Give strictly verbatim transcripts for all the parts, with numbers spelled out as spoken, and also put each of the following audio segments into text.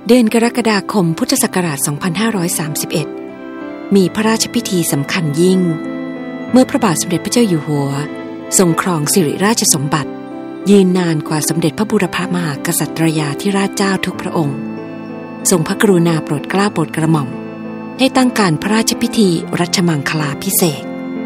เดือนกรกฎาคมพุทธศักราช สองพันห้าร้อยสามสิบเอ็ด มีพระราชพิธีสำคัญยิ่งเมื่อพระบาทสมเด็จพระเจ้าอยู่หัวทรงครองสิริราชสมบัติยืนนานกว่าสมเด็จพระบูรพมหากษัตริยาธิราชเจ้าทุกพระองค์ทรงพระกรุณาโปรดเกล้าโปรดกระหม่อมให้ตั้งการพระราชพิธีรัชมังคลาภิเษก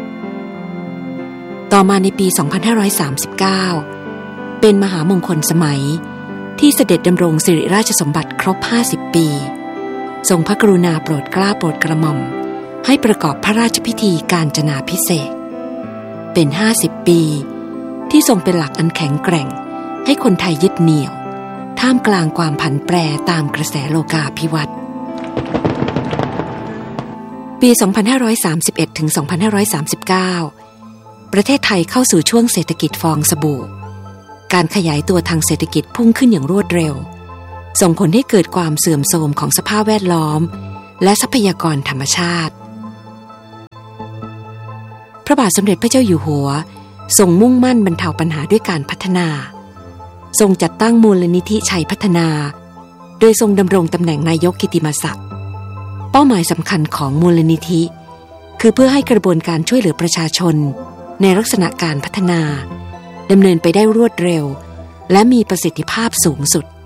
ต่อมาในปี สองพันห้าร้อยสามสิบเก้า เป็นมหามงคลสมัยที่เสด็จดำรงสิริราชสมบัติครบห้าสิบปีทรงพระกรุณาโปรดเกล้าโปรดกระหม่อมให้ประกอบพระราชพิธีกาญจนาภิเษกเป็นห้าสิบปีที่ทรงเป็นหลักอันแข็งแกร่งให้คนไทยยึดเหนี่ยวท่ามกลางความผันแปรตามกระแสโลกาภิวัตน์ปี สองพันห้าร้อยสามสิบเอ็ด ถึง สองพันห้าร้อยสามสิบเก้า ประเทศไทยเข้าสู่ช่วงเศรษฐกิจฟองสบู่การขยายตัวทางเศรษฐกิจพุ่งขึ้นอย่างรวดเร็วส่งผลให้เกิดความเสื่อมโทรมของสภาพแวดล้อมและทรัพยากรธรรมชาติพระบาทสมเด็จพระเจ้าอยู่หัวทรงมุ่งมั่นบรรเทาปัญหาด้วยการพัฒนาทรงจัดตั้งมูลนิธิชัยพัฒนาโดยทรงดำรงตำแหน่งนายกกิตติมศักดิ์เป้าหมายสำคัญของมูลนิธิคือเพื่อให้กระบวนการช่วยเหลือประชาชนในลักษณะการพัฒนาดำเนินไปได้รวดเร็วและมีประสิทธิภาพสูงสุด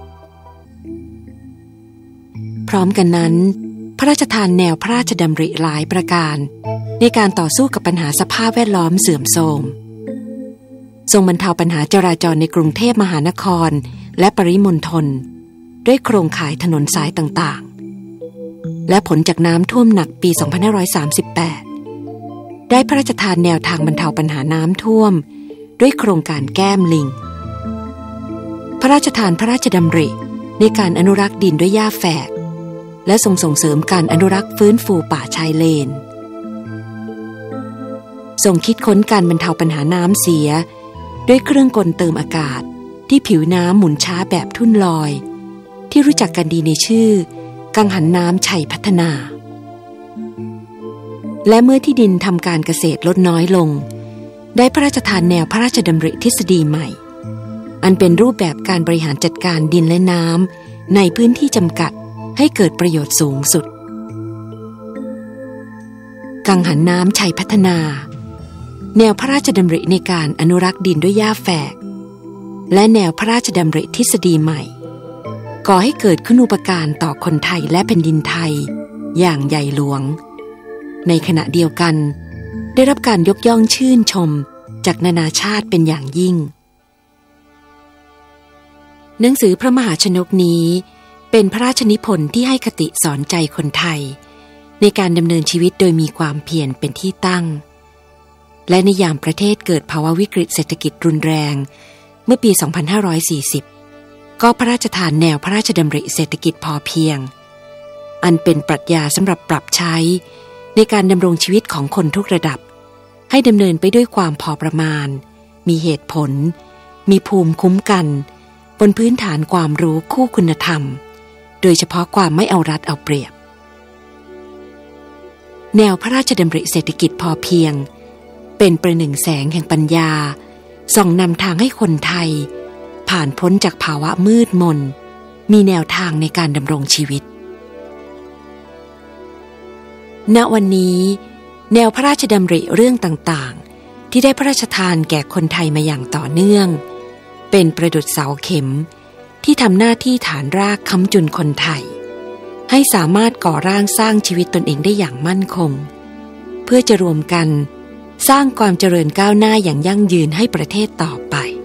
พร้อมกันนั้นพระราชทานแนวพระราชดำริหลายประการในการต่อสู้กับปัญหาสภาพแวดล้อมเสื่อมโทรมทรงบรรเทาปัญหาจราจรในกรุงเทพมหานครและปริมณฑลด้วยโครงข่ายถนนสายต่างๆและผลจากน้ำท่วมหนักปี สองพันห้าร้อยสามสิบแปด ได้พระราชทานแนวทางบรรเทาปัญหาน้ำท่วมด้วยโครงการแก้มลิงพระราชทานพระราชดำริในการอนุรักษ์ดินด้วยหญ้าแฝกและทรงส่งเสริมการอนุรักษ์ฟื้นฟูป่าชายเลนทรงคิดค้นการบรรเทาปัญหาน้ำเสียด้วยเครื่องกลเติมอากาศที่ผิวน้ำหมุนช้าแบบทุ่นลอยที่รู้จักกันดีในชื่อกังหันน้ำชัยพัฒนาและเมื่อที่ดินทำการเกษตรลดน้อยลงได้พระราชทานแนวพระราชดำริทฤษฎีใหม่อันเป็นรูปแบบการบริหารจัดการดินและน้ำในพื้นที่จำกัดให้เกิดประโยชน์สูงสุดกังหันน้ำชัยพัฒนาแนวพระราชดำริในการอนุรักษ์ดินด้วยหญ้าแฝกและแนวพระราชดำริทฤษฎีใหม่ก่อให้เกิดคุณูปการต่อคนไทยและแผ่นดินไทยอย่างใหญ่หลวงในขณะเดียวกันได้รับการยกย่องชื่นชมจากนานาชาติเป็นอย่างยิ่งหนังสือพระมหาชนกนี้เป็นพระราชนิพนธ์ที่ให้คติสอนใจคนไทยในการดำเนินชีวิตโดยมีความเพียรเป็นที่ตั้งและในยามประเทศเกิดภาวะวิกฤตเศรษฐกิจรุนแรงเมื่อปี สองพันห้าร้อยสี่สิบ ก็พระราชทานแนวพระราชดำริเศรษฐกิจพอเพียงอันเป็นปรัชญาสำหรับปรับใช้ในการดำรงชีวิตของคนทุกระดับให้ดำเนินไปด้วยความพอประมาณมีเหตุผลมีภูมิคุ้มกันบนพื้นฐานความรู้คู่คุณธรรมโดยเฉพาะความไม่เอารัดเอาเปรียบแนวพระราชดำริเศรษฐกิจพอเพียงเป็นประหนึ่งแสงแห่งปัญญาส่องนำทางให้คนไทยผ่านพ้นจากภาวะมืดมนมีแนวทางในการดำรงชีวิตณวันนี้แนวพระราชดำริเรื่องต่างๆที่ได้พระราชทานแก่คนไทยมาอย่างต่อเนื่องเป็นประดุจเสาเข็มที่ทำหน้าที่ฐานรากค้ำจุนคนไทยให้สามารถก่อร่างสร้างชีวิตตนเองได้อย่างมั่นคงเพื่อจะรวมกันสร้างความเจริญก้าวหน้าอย่างยั่งยืนให้ประเทศต่อไป